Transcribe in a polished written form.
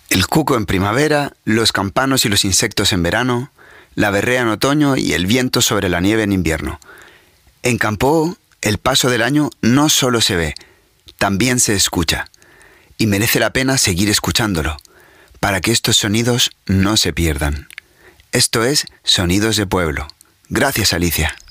El cuco en primavera, los campanos y los insectos en verano, la berrea en otoño y el viento sobre la nieve en invierno. En Campo, el paso del año no solo se ve, también se escucha. Y merece la pena seguir escuchándolo, para que estos sonidos no se pierdan. Esto es Sonidos de Pueblo. Gracias, Alicia.